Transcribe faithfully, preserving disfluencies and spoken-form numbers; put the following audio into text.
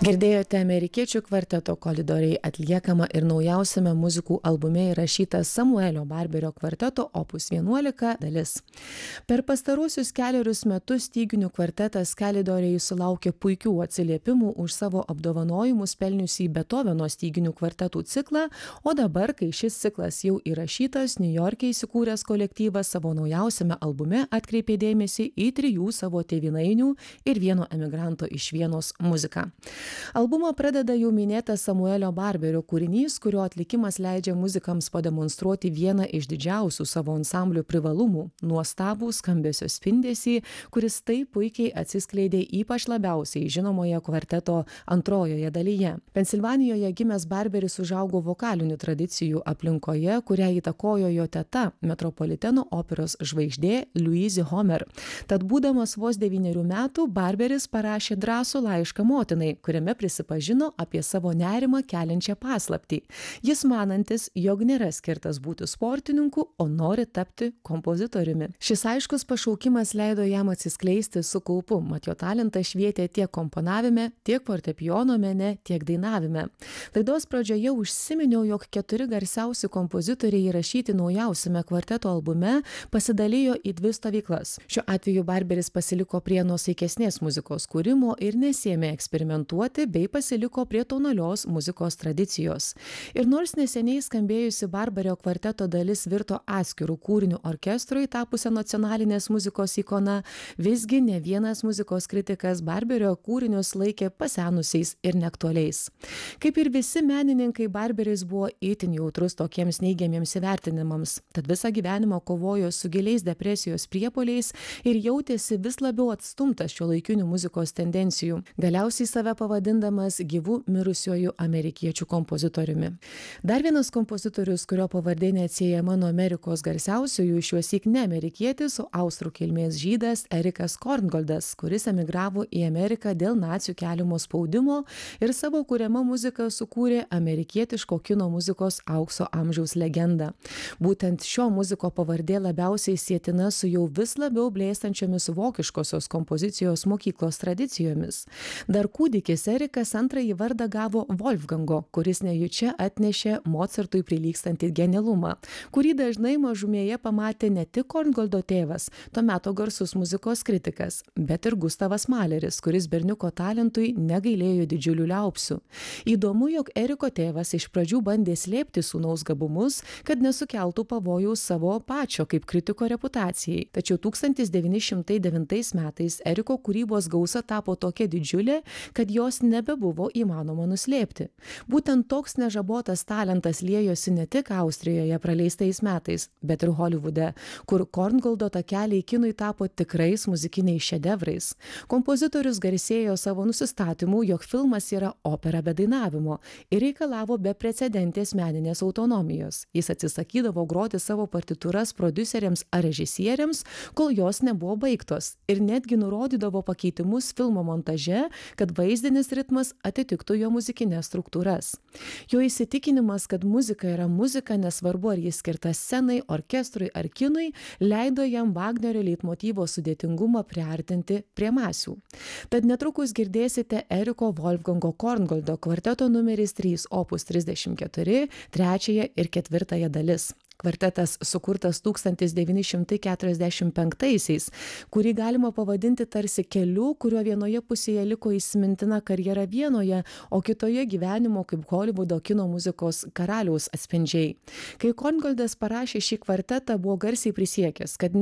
Girdėjote amerikiečių kvarteto kolidoriai atliekamą ir naujausiame muzikų albume įrašytą Samuelio Barberio kvarteto opus vienuolika dalis. Per pastaruosius keliarius metus styginių kvartetas Kalidoriai sulaukė puikių atsiliepimų už savo apdovanojimus pelniusį Beethoveno styginių kvartetų ciklą, o dabar, kai šis ciklas jau įrašytas, Niujorke įsikūręs kolektyvas savo naujausiame albume atkreipė dėmesį į trijų savo tėvynainių ir vieno emigranto iš Vienos muziką. Albumą pradeda jau minėtas Samuelio Barberio kūrinys, kurio atlikimas leidžia muzikams pademonstruoti vieną iš didžiausių savo ansamblių privalumų – nuostabų skambesio spindesį, kuris taip puikiai atsiskleidė ypač labiausiai žinomoje kvarteto antrojoje dalyje. Pensilvanijoje gimęs Barberis užaugo vokalinių tradicijų aplinkoje, kurią įtakojo jo teta, Metropoliteno operos žvaigždė Louise Homer. Tad būdamas vos devynerių metų, Barberis parašė drąsų laišką motinai, kuriame prisipažino apie savo nerimą keliančią paslaptį. Jis manantis, jog nėra skirtas būti sportininku, o nori tapti kompozitoriumi. Šis aiškus pašaukimas leido jam atsiskleisti su kaupu, mat jo talentas švietė tiek komponavime, tiek fortepijono mene, tiek dainavime. Laidos pradžioje užsiminiau, jog keturi garsiausi kompozitoriai įrašyti naujausiame kvarteto albume pasidalijo į dvi stovyklas. Šiuo atveju Barberis pasiliko prie nuosaikesnės muzikos kūrimo ir nesiėmė eksperimentuoti bei pasiliko prie tonalios muzikos tradicijos. Ir nors neseniai skambėjusi Barberio kvarteto dalis virto atskirų kūrinių orkestrui tapusią nacionalinės muzikos ikona, visgi ne vienas muzikos kritikas Barberio kūrinius laikė pasenusiais ir neaktualiais. Kaip ir visi menininkai, Barberis buvo itin jautrus tokiems neigiamiems įvertinimams, tad visą gyvenimą kovojo su giliais depresijos priepuoliais ir jautėsi vis labiau atstumtas šiuolaikinių muzikos tendencijų. Galiausiai save pavadindamas gyvų mirusiuoju amerikiečių kompozitoriumi. Dar vienas kompozitorius, kurio pavardė neatsiejama nuo Amerikos garsiausiųjų, šiuosyk ne amerikietis, o austrų kilmės žydas Erikas Korngoldas, kuris emigravo į Ameriką dėl nacių keliamo spaudimo ir savo kuriama muzika sukūrė amerikietiško kino muzikos aukso amžiaus legendą. Būtent šio muziko pavardė labiausiai sietina su jau vis labiau blėstančiomis vokiškosios kompozicijos mokyklos tradicijomis. Dar kūdikis Erikas antrąjį vardą gavo Wolfgango, kuris nejučia atnešė Mozartui prilygstantį genialumą, kurį dažnai mažumėje pamatė ne tik Korngoldo tėvas, to meto garsus muzikos kritikas, bet ir Gustavas Maleris, kuris berniuko talentui negailėjo didžiulių liaupsių. Įdomu, jog Eriko tėvas iš pradžių bandė slėpti sūnaus gabumus, kad nesukeltų pavojaus savo pačio kaip kritiko reputacijai. Tačiau tūkstantis devyni šimtai devintais metais Eriko kūrybos gausa tapo tokia didžiulė, kad jos nebebuvo įmanoma nuslėpti. Būtent toks nežabotas talentas liejosi ne tik Austrijoje praleistais metais, bet ir Holivude, kur Korngoldo takeliai kinui tapo tikrais muzikiniais šedevrais. Kompozitorius garsėjo savo nusistatymu, jog filmas yra opera be dainavimo ir reikalavo beprecedentės meninės autonomijos. Jis atsisakydavo groti savo partitūras prodiuseriams ar režisieriams, kol jos nebuvo baigtos, ir netgi nurodydavo pakeitimus filmo montaže, kad vaizdinis ritmas atitiktų jo muzikinės struktūras. Jo įsitikinimas, kad muzika yra muzika, nesvarbu ar jis skirta scenai, orkestrui ar kinui, leido jam Vagnerio leitmotyvo sudėtingumą priartinti prie masių. Tad netrukus girdėsite Eriko Wolfgango Korngoldo kvarteto numeris trys opus trisdešimt keturi, trečiąją ir ketvirtąją dalis. Kvartetas sukurtas tūkstantis devyni šimtai keturiasdešimt penktaisiais, kurį galima pavadinti tarsi keliu, kurio vienoje pusėje liko įsimintina karjera Vienoje, o kitoje gyvenimo kaip Holivudo kino muzikos karaliaus atspindžiai. Kai Korngoldas parašė šį kvartetą, buvo garsiai prisiekęs, kad